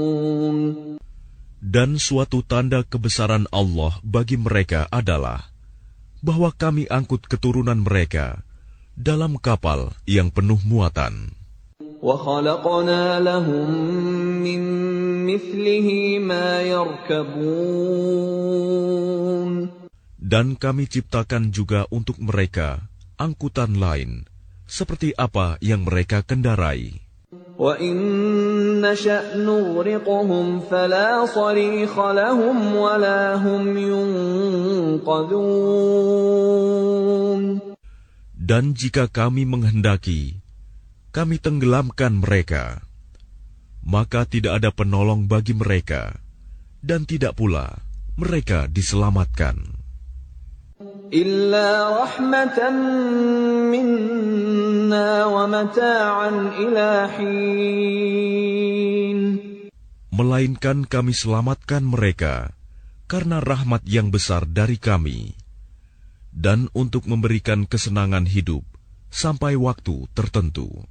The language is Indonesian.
Dan suatu tanda kebesaran Allah bagi mereka adalah bahwa kami angkut keturunan mereka dalam kapal yang penuh muatan. وَخَلَقْنَا لَهُم مِّن مِّثْلِهِ مَا يَرْكَبُونَ. Dan kami ciptakan juga untuk mereka angkutan lain, seperti apa yang mereka kendarai. وَإِن نَّشَأْ نُغْرِقْهُمْ فَلَا صَرِيخَ لَهُمْ وَلَا هُمْ يُنقَذُونَ. Dan jika kami menghendaki, kami tenggelamkan mereka, maka tidak ada penolong bagi mereka, dan tidak pula mereka diselamatkan. إِلَّا رَحْمَةً مِّنَّا وَمَتَاعًا إِلَىٰ حِينٍ. Melainkan kami selamatkan mereka karena rahmat yang besar dari kami, dan untuk memberikan kesenangan hidup sampai waktu tertentu.